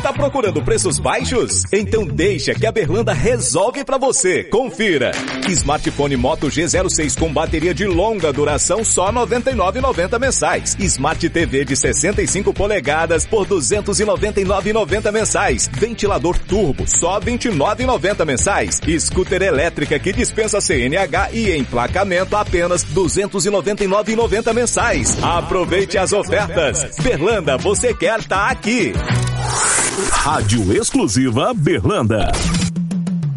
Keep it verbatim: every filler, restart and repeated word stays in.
Tá procurando preços baixos? Então deixa que a Berlanda resolve pra você. Confira. Smartphone Moto G zero seis com bateria de longa duração só noventa e nove reais e noventa centavos mensais. Smart T V de sessenta e cinco polegadas por duzentos e noventa e nove reais e noventa centavos mensais. Ventilador turbo só vinte e nove reais e noventa centavos mensais. Scooter elétrica que dispensa C N H e emplacamento apenas duzentos e noventa e nove reais e noventa centavos mensais. Aproveite as ofertas. Berlanda, você quer tá aqui. Rádio exclusiva Berlanda.